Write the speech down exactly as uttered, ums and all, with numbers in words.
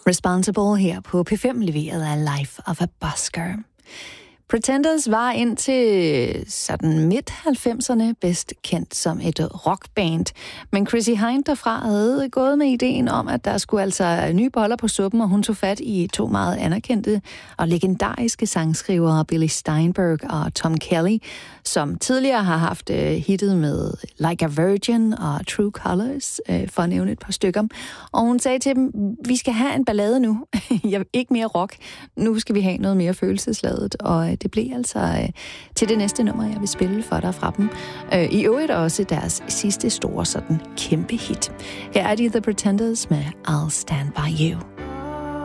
Responsible her på P fem, leveret af Life of a Busker. Pretenders var indtil sådan midt halvfemserne bedst kendt som et rockband, men Chrissie Hynde derfra havde gået med ideen om, at der skulle altså nye boller på suppen, og hun tog fat i to meget anerkendte og legendariske sangskrivere, Billy Steinberg og Tom Kelly, som tidligere har haft hittet med Like a Virgin og True Colors, for at nævne et par stykker. Og hun sagde til dem, vi skal have en ballade nu, ikke mere rock, nu skal vi have noget mere følelsesladet, og det blev altså øh, til det næste nummer, jeg vil spille for dig fra dem. Øh, I øvrigt også deres sidste store sådan kæmpe hit. Her er de The Pretenders med I'll Stand By You.